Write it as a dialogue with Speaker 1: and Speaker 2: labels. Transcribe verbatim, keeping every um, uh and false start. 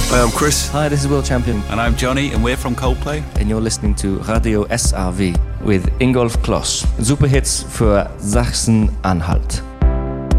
Speaker 1: Hi, I'm Chris.
Speaker 2: Hi, this is Will Champion.
Speaker 3: And I'm Johnny, and we're from Coldplay.
Speaker 2: And you're listening to Radio S R W with Ingolf Kloss. Super Hits für Sachsen-Anhalt.